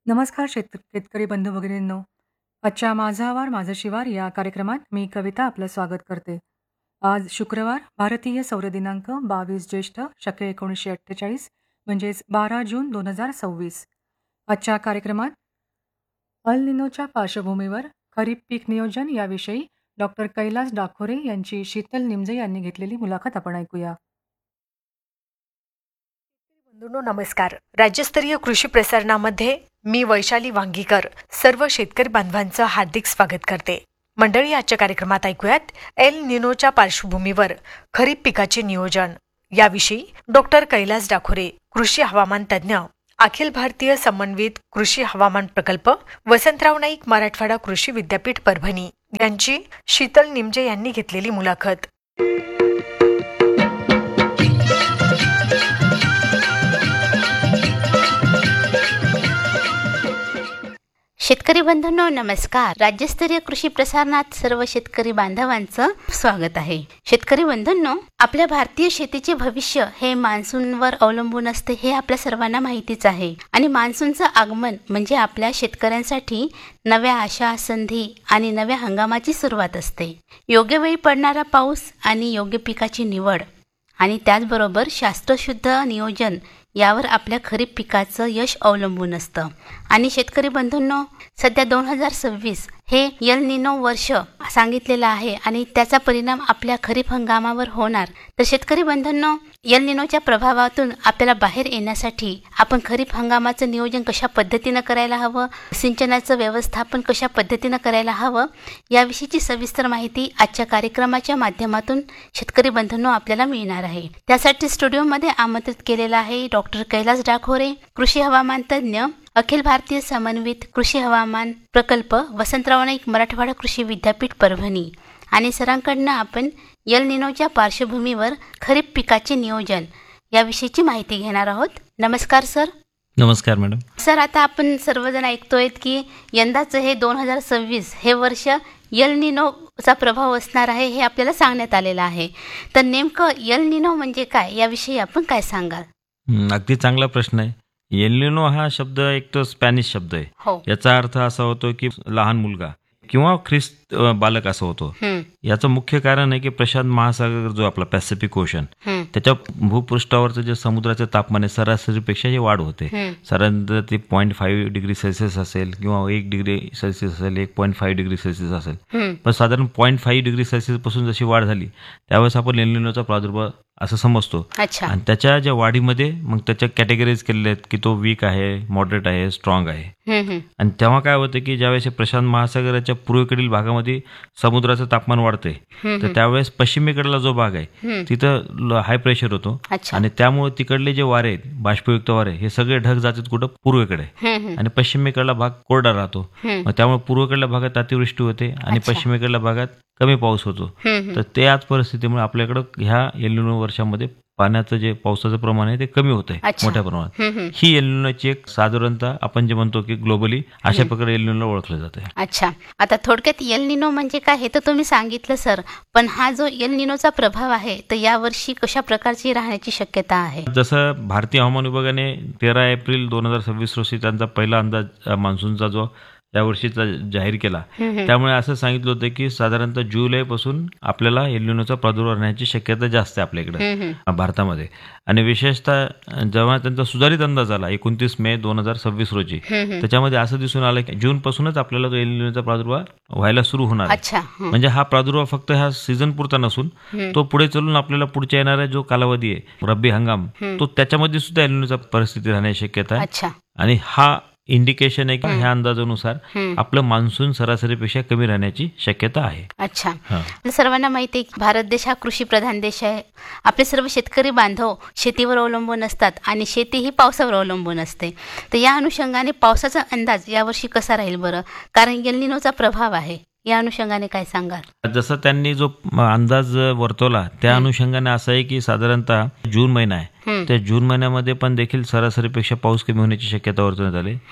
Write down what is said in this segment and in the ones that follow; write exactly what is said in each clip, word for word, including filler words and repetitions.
नमस्कार शेत शेतकरी बंधू भगिनींनो. आजच्या माझा आवार माझं शिवार या कार्यक्रमात मी कविता आपलं स्वागत करते. आज शुक्रवार, भारतीय सौर दिनांक बावीस ज्येष्ठ शके एकोणीसशे अठ्ठेचाळीस म्हणजेच बारा जून दोन हजार सव्वीस. आजच्या कार्यक्रमात अल निनोच्या पार्श्वभूमीवर खरीप पीक नियोजन याविषयी डॉक्टर कैलास डाखोरे यांची शीतल निमजे यांनी घेतलेली मुलाखत आपण ऐकूया. बंधूंनो नमस्कार. राज्यस्तरीय कृषी प्रसारणामध्ये मी वैशाली वांगीकर सर्व शेतकरी बांधवांचं हार्दिक स्वागत करते. मंडळी, आजच्या कार्यक्रमात ऐकूयात एल निनोच्या पार्श्वभूमीवर खरीप पिकाचे नियोजन याविषयी डॉक्टर कैलास डाखोरे, कृषी हवामान तज्ज्ञ, अखिल भारतीय समन्वित कृषी हवामान प्रकल्प, वसंतराव नाईक मराठवाडा कृषी विद्यापीठ परभणी यांची शीतल निमजे यांनी घेतलेली मुलाखत. शेतकरी बंधूंनो नमस्कार. राज्यस्तरीय कृषी प्रसारणात सर्व शेतकरी बांधवांचं स्वागत आहे. शेतकरी बंधूंनो, आपल्या भारतीय शेतीचे भविष्य हे मान्सूनवर अवलंबून असते हे आपल्या सर्वांना माहितीच आहे. आणि मान्सूनचं आगमन म्हणजे आपल्या शेतकऱ्यांसाठी नव्या आशा, संधी आणि नव्या हंगामाची सुरुवात असते. योग्य वेळी पडणारा पाऊस आणि योग्य पिकाची निवड आणि त्याचबरोबर शास्त्रशुद्ध नियोजन यावर आपल्या खरीप पिकाचं यश अवलंबून असतं. आणि शेतकरी बंधूंनो, सध्या दोन हजार सव्वीस हे यल निनो वर्ष सांगितलेलं आहे आणि त्याचा परिणाम आपल्या खरीप हंगामावर होणार. तर शेतकरी बंधूंनो, यल निनोच्या प्रभावातून आपल्याला बाहेर येण्यासाठी आपण खरीप हंगामाचं नियोजन कशा पद्धतीनं करायला हवं, सिंचनाचं व्यवस्थापन कशा पद्धतीनं करायला हवं याविषयीची सविस्तर माहिती आजच्या कार्यक्रमाच्या माध्यमातून शेतकरी बंधूंनो आपल्याला मिळणार आहे. त्यासाठी स्टुडिओमध्ये आमंत्रित केलेला आहे डॉक्टर कैलास डाखोरे, कृषी हवामान तज्ज्ञ, अखिल भारतीय समन्वित कृषी हवामान प्रकल्प, वसंतराव नाईक मराठवाडा कृषी विद्यापीठ परभणी. आणि सरांकडनं आपण यल निनोच्या पार्श्वभूमीवर खरीप पिकाचे नियोजन याविषयीची माहिती घेणार आहोत. नमस्कार सर. नमस्कार मॅडम. सर, आता आपण सर्वजण ऐकतोय की यंदाचं हे दोन हजार सव्वीस हे वर्ष यल निनोचा प्रभाव असणार आहे हे आपल्याला सांगण्यात आलेलं आहे. तर नेमकं यल निनो म्हणजे काय याविषयी आपण काय सांगाल? अगदी चांगला प्रश्न आहे. एल निनो हा शब्द एक तो स्पॅनिश शब्द आहे. हो. याचा अर्थ असा होतो की लहान मुलगा किंवा ख्रिस्त बालक असं होतो. याचं मुख्य कारण आहे की प्रशांत महासागर जो आपला पॅसिफिक ओशन त्याच्या भूपृष्ठावरचं जे समुद्राचं तापमान आहे सरासरीपेक्षा हे वाढ होते. साधारणतः ते पॉईंट फाईव्ह डिग्री सेल्सिअस असेल किंवा एक डिग्री सेल्सिअस असेल, एक पॉईंट फाईव्ह डिग्री सेल्सिअस असेल. पण साधारण पॉईंट फाईव्ह डिग्री सेल्सिअस पासून जशी वाढ झाली त्यावेळेस आपण एल निनोचा प्रादुर्भाव असं समजतो. आणि त्याच्या ज्या वाढीमध्ये मग त्याच्या कॅटेगरीज केलेल्या आहेत की तो वीक आहे, मॉडरेट आहे, स्ट्रॉंग आहे. आणि तेव्हा काय होतं की ज्यावेळेस प्रशांत महासागराच्या पूर्वेकडील भागामध्ये समुद्राचं तापमान वाढतंय तर त्यावेळेस पश्चिमेकडला जो भाग आहे तिथं हाय प्रेशर होतो आणि त्यामुळे तिकडले जे वारे आहेत, बाष्पयुक्त वारे, हे सगळे ढग जातात कुठं पूर्वेकडे आणि पश्चिमेकडला भाग कोरडा राहतो. मग त्यामुळे पूर्वेकडल्या भागात अतिवृष्टी होते आणि पश्चिमेकडल्या भागात कमी पाऊस होतो. तर त्याच परिस्थितीमुळे आपल्याकडं ह्या एल निनो वर्षामध्ये पाण्याचं जे पावसाचं प्रमाण आहे ते कमी होत आहे मोठ्या प्रमाणात. ही एल निनोची एक साधारणतः आपण जे म्हणतो की ग्लोबली अशा प्रकारे एल निनो ओळखलं जातं. अच्छा, आता थोडक्यात एल निनो म्हणजे काय हे तर तुम्ही सांगितलं सर, पण हा जो एल निनोचा प्रभाव आहे तर यावर्षी कशा प्रकारची राहण्याची शक्यता आहे? जसं भारतीय हवामान विभागाने तेरा एप्रिल दोन हजार सव्वीस रोजी त्यांचा पहिला अंदाज मान्सूनचा जो या वर्षीचा जाहीर केला, त्यामुळे असं सांगितलं होतं की साधारणतः जुलै पासून आपल्याला एल निनोचा प्रादुर्भाव राहण्याची शक्यता जास्त आहे आपल्याकडे भारतामध्ये. आणि विशेषतः जेव्हा त्यांचा सुधारित अंदाज आला एकोणतीस मे दोन हजार सव्वीस रोजी, त्याच्यामध्ये असं दिसून आलं की जून पासूनच आपल्याला तो एल निनोचा प्रादुर्भाव व्हायला सुरू होणार आहे. म्हणजे हा प्रादुर्भाव फक्त ह्या सीझन पुरता नसून तो पुढे चलून आपल्याला पुढच्या येणारा जो कालावधी आहे रब्बी हंगाम, तो त्याच्यामध्ये सुद्धा एल निनोचा परिस्थिती राहण्याची शक्यता आहे. आणि हा इंडिकेशन आहे की ह्या अंदाजानुसार आपलं मान्सून सरासरीपेक्षा कमी राहण्याची शक्यता आहे. अच्छा, सर्वांना माहिती आहे की भारत देश हा कृषी प्रधान देश आहे. आपले सर्व शेतकरी बांधव शेतीवर अवलंबून असतात आणि शेती ही पावसावर अवलंबून असते. तर या अनुषंगाने पावसाचा अंदाज यावर्षी कसा राहील बरं? कारण एल निनोचा प्रभाव आहे, या अनुषंगाने काय सांगाल? जसं त्यांनी जो अंदाज वर्तवला त्या अनुषंगाने असं आहे की साधारणतः जून महिना आहे, त्या जून महिन्यामध्ये पण देखील सरासरीपेक्षा पाऊस कमी होण्याची शक्यता वर्तवण्यात आली.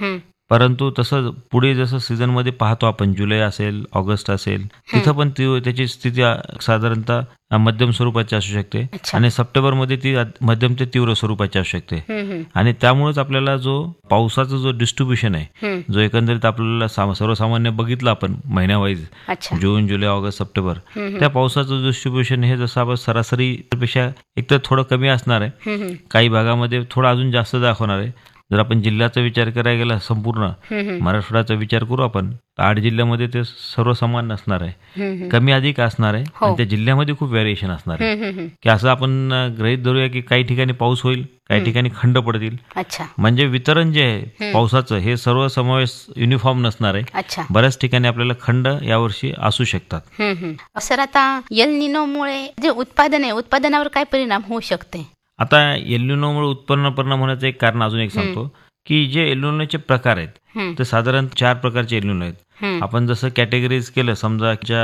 परंतु तसं पुढे जसं सीझनमध्ये पाहतो आपण, जुलै असेल, ऑगस्ट असेल, तिथं पण ती त्याची स्थिती अ, साधारणतः मध्यम स्वरूपाची असू शकते अच्छा. आणि सप्टेंबरमध्ये ती अत- मध्यम ते तीव्र स्वरूपाची असू शकते. हम्म, हम्म, आणि त्यामुळेच आपल्याला जो पावसाचा जो डिस्ट्रीब्युशन आहे, हम्म. जो एकंदरीत आपल्याला साम- सर्वसामान्य बघितलं आपण महिन्यावाईज, अच्छा. जून, जुलै, ऑगस्ट, सप्टेंबर, त्या पावसाचं डिस्ट्रीब्युशन हे जसं आपण सरासरीपेक्षा एकतर थोडं कमी असणार आहे, हम्म, हम्म, काही भागामध्ये थोडं अजून जास्त दाखवणार आहे. जर आपण जिल्ह्याचा विचार करायला गेला संपूर्ण हम्म, हम्म, मराठवाड्याचा विचार करू आपण, तर आठ जिल्ह्यामध्ये ते सर्वसमान नसणार आहे, हम्म, हम्म. कमी अधिक असणार आहे हो. आणि त्या जिल्ह्यामध्ये खूप व्हेरिएशन असणार आहे. हम्म, हम्म, हम्म. की असं आपण अ, गृहीत धरूया की काही ठिकाणी पाऊस होईल, काही ठिकाणी खंड पडतील. अच्छा. म्हणजे वितरण जे आहे पावसाचं हे सर्व समावेश युनिफॉर्म नसणार आहे. अच्छा. बऱ्याच ठिकाणी आपल्याला खंड यावर्षी असू शकतात. हम्म, हम्म. सर, आता एल निनोमुळे जे उत्पादन आहे, उत्पादनावर काय परिणाम होऊ शकते? आता एल्निनोमुळे उत्पन्न परिणाम होण्याचं एक कारण अजून एक सांगतो की जे एल्निनोचे प्रकार आहेत हम्म, ते साधारण चार प्रकारचे एल्निनो आहेत. हम्म. आपण जसं कॅटेगरीज केलं, समजा ज्या